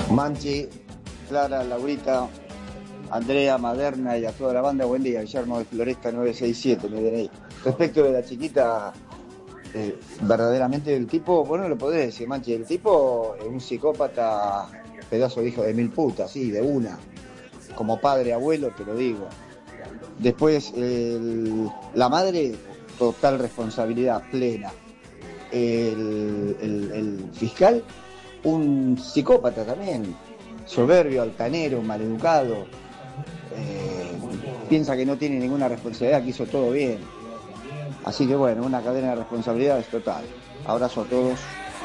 Manchi, Clara, Laurita, Andrea, Maderna y a toda la banda, buen día. Guillermo de Floresta 967, mi DNI. Respecto de la chiquita, verdaderamente el tipo, vos no lo podés decir, Manchi, el tipo es un psicópata, pedazo de hijo de mil putas, sí, de una. Como padre, abuelo, te lo digo. Después, la madre, total responsabilidad plena. El fiscal, un psicópata también, soberbio, altanero, maleducado, piensa que no tiene ninguna responsabilidad, que hizo todo bien. Así que bueno, una cadena de responsabilidades total. Abrazo a todos.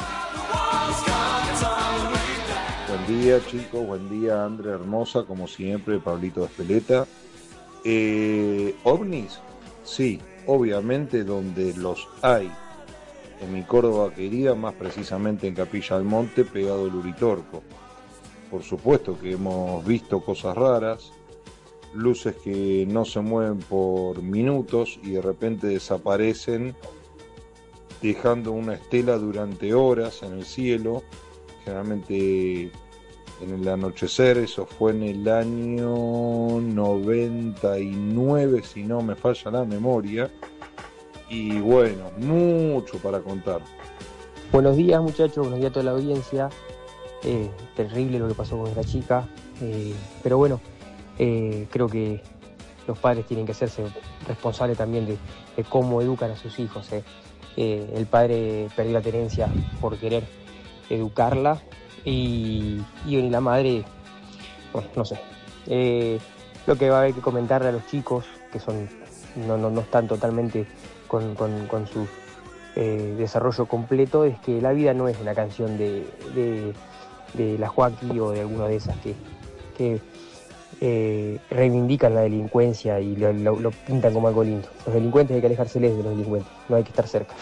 Buen día, chicos, buen día, Andrea Hermosa, como siempre, Pablito de Espeleta. ¿Ovnis? Sí, obviamente donde los hay. En mi Córdoba querida, más precisamente en Capilla del Monte, pegado al Uritorco. Por supuesto que hemos visto cosas raras, luces que no se mueven por minutos y de repente desaparecen, dejando una estela durante horas en el cielo, generalmente en el anochecer. Eso fue en el año 99, si no me falla la memoria. Y bueno, mucho para contar. Buenos días, muchachos, buenos días a toda la audiencia. Terrible lo que pasó con esta chica, pero bueno, creo que los padres tienen que hacerse responsables también de cómo educan a sus hijos. El padre perdió la tenencia por querer educarla y la madre, bueno, no sé. Lo que va a haber que comentarle a los chicos, que no están totalmente con su desarrollo completo, es que la vida no es una canción de la Joaquí o de alguna de esas que reivindican la delincuencia y lo pintan como algo lindo. Los delincuentes hay que alejárseles de los delincuentes, no hay que estar cerca.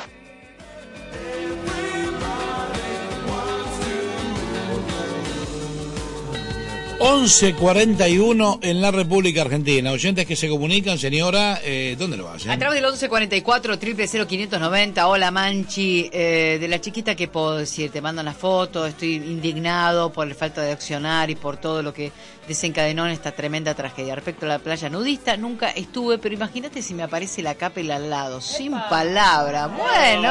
11:41 en la República Argentina. Oyentes que se comunican, señora, ¿dónde lo hacen? A través del 1144-000-590. Hola, Manchi. De la chiquita, ¿qué puedo decir? Te mando una foto. Estoy indignado por la falta de accionar y por todo lo que desencadenó en esta tremenda tragedia. Respecto a la playa nudista, nunca estuve, pero imagínate si me aparece la Capel al lado, sin palabra. Bueno,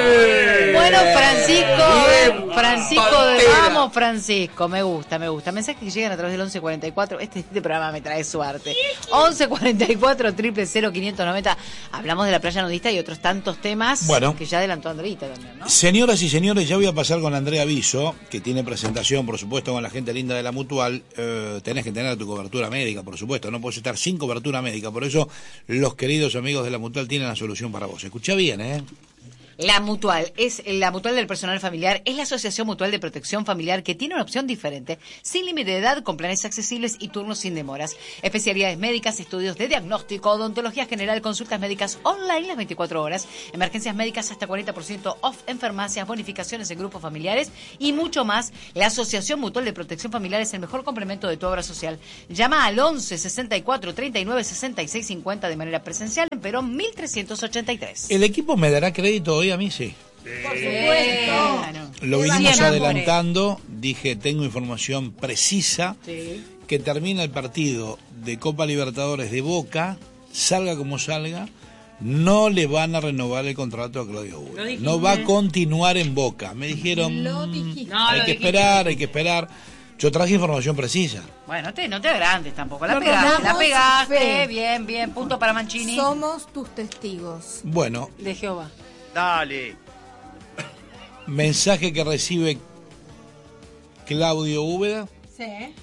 Francisco, vamos, Francisco, me gusta. Mensajes que llegan a través del 1144. Este programa me trae suerte. 1144-000-590. Hablamos de la playa nudista y otros tantos temas que ya adelantó Andreita también, ¿no? Señoras y señores, ya voy a pasar con Andrea Viso, que tiene presentación, por supuesto, con la gente linda de la Mutual. Tenés que tener tu cobertura médica, por supuesto, no puedes estar sin cobertura médica, por eso los queridos amigos de la Mutual tienen la solución para vos. Escuchá bien, La Mutual es la Mutual del Personal Familiar, es la Asociación Mutual de Protección Familiar que tiene una opción diferente, sin límite de edad, con planes accesibles y turnos sin demoras. Especialidades médicas, estudios de diagnóstico, odontología general, consultas médicas online las 24 horas, emergencias médicas hasta 40% off en farmacias, bonificaciones en grupos familiares y mucho más. La Asociación Mutual de Protección Familiar es el mejor complemento de tu obra social. Llama al 11 64 39 66 50 de manera presencial en Perón 1383. El equipo me dará crédito hoy. A mí sí. Por supuesto. Lo vinimos adelantando, dije, tengo información precisa, que termina el partido de Copa Libertadores de Boca, salga como salga, no le van a renovar el contrato a Claudio Úbeda. No va a continuar en Boca. Me dijeron, hay que esperar. Yo traje información precisa. Bueno, no te agrandes tampoco. La pegaste. Bien. Punto para Mancini. Somos tus testigos. Bueno. De Jehová. Dale. Mensaje que recibe Claudio Úbeda. Sí.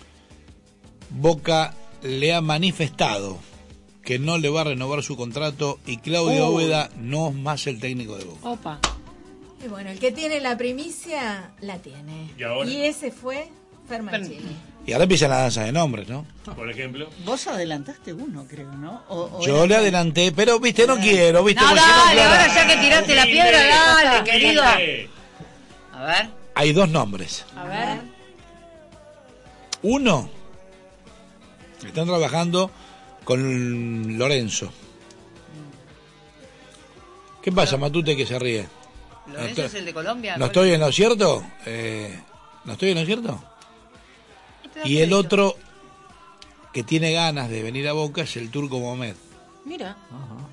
Boca le ha manifestado que no le va a renovar su contrato y Claudio Úbeda no es más el técnico de Boca. Opa. Y bueno, el que tiene la primicia, la tiene. Y ese fue Fer Mancini. Y ahora empieza la danza de nombres, ¿no? Por ejemplo. Vos adelantaste uno, creo, ¿no? Yo le adelanté, pero, viste, no quiero, viste. No, dale, ahora ya que tiraste la piedra, dale, querido. A ver. Hay dos nombres. A ver. Uno, están trabajando con Lorenzo. ¿Qué pasa, Matute, que se ríe? ¿Lorenzo es el de Colombia? ¿No estoy en lo cierto? ¿No estoy en lo cierto? Y el otro que tiene ganas de venir a Boca es el Turco Mohamed. Mira. Ajá.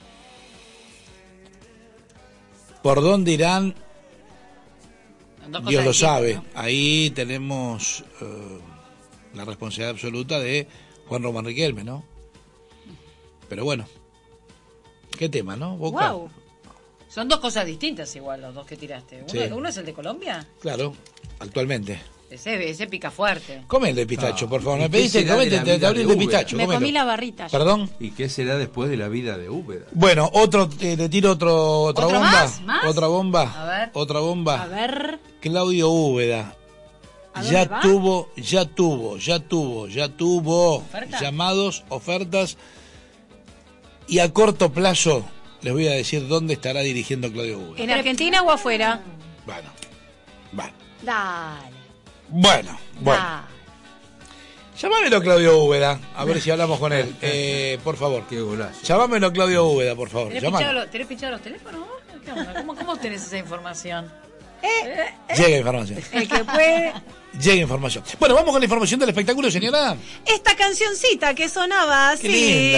¿Por dónde irán? Dios lo sabe. ¿No? Ahí tenemos la responsabilidad absoluta de Juan Román Riquelme, ¿no? Pero bueno, qué tema, ¿no? Boca. Wow. Son dos cosas distintas igual los dos que tiraste. Uno es el de Colombia. Claro, actualmente. Ese pica fuerte. Come el de pistacho, por favor. ¿Y Me qué pediste, será de la comete, te vida abrí el de de Úbeda? pistacho. Me Comelo. comí la barrita. ¿Perdón? ¿Y qué será después de la vida de Úbeda? Bueno, te tiro otra ¿Otro bomba. más? Otra bomba. A ver. Otra bomba. A ver. Claudio Úbeda. ¿A Ya dónde tuvo ¿Oferta? llamados, ofertas. Y a corto plazo les voy a decir dónde estará dirigiendo Claudio Úbeda. ¿En Argentina o afuera? Bueno. Dale. Bueno. Dale. Llamámelo Claudio Úbeda, a ver si hablamos con él. Por favor. Qué golazo. Llamámelo Claudio Úbeda, por favor. ¿Tenés pinchado los teléfonos? ¿Qué onda? ¿Cómo tenés esa información? Llega información. El que puede. Llega información. Bueno, vamos con la información del espectáculo, señora. Esta cancioncita que sonaba Qué así. linda.